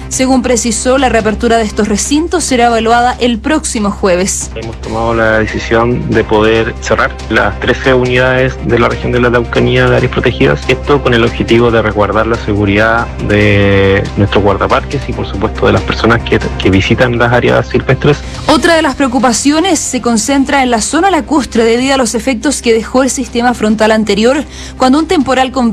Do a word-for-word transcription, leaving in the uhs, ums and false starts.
Según precisó, la reapertura de estos recintos será evaluada el próximo jueves. Hemos tomado la decisión de poder cerrar las trece unidades de la región de la Araucanía de áreas protegidas, esto con el objetivo de resguardar la seguridad de nuestros guardaparques y por supuesto de las personas que, que visitan las áreas silvestres. Otra de las preocupaciones se concentra en la zona lacustre debido a los efectos que dejó el sistema frontal anterior cuando un temporal con